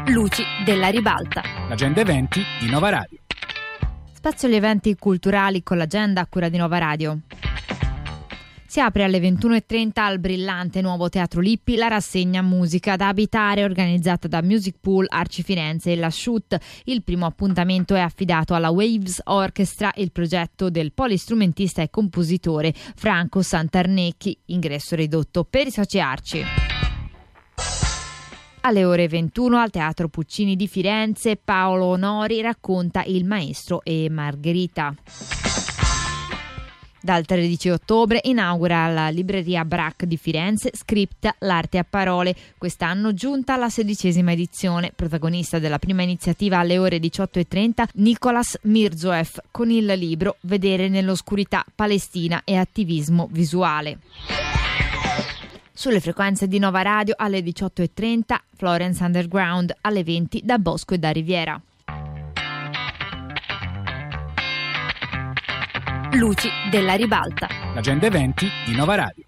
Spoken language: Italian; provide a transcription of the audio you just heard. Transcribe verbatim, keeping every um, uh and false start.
Luci della Ribalta. L'agenda eventi di Nova Radio. Spazio agli eventi culturali con l'agenda a cura di Nova Radio. Si apre alle ventuno e trenta al brillante nuovo Teatro Lippi la rassegna Musica da abitare organizzata da Music Pool, Arci Firenze e la Shoot. Il primo appuntamento è affidato alla Waves Orchestra, il progetto del polistrumentista e compositore Franco Santarnecchi. Ingresso ridotto per i soci Arci. Alle ore ventuno al Teatro Puccini di Firenze Paolo Onori racconta Il Maestro e Margherita. Dal tredici ottobre inaugura alla libreria Brac di Firenze Script, l'arte a parole, quest'anno giunta alla sedicesima edizione. Protagonista della prima iniziativa alle ore diciotto e trenta Nicolas Mirzoeff con il libro Vedere nell'oscurità, Palestina e attivismo visuale. Sulle frequenze di Nova Radio alle diciotto e trenta Florence Underground, alle venti da Bosco e da Riviera. Luci della Ribalta. L'agenda eventi di Nova Radio.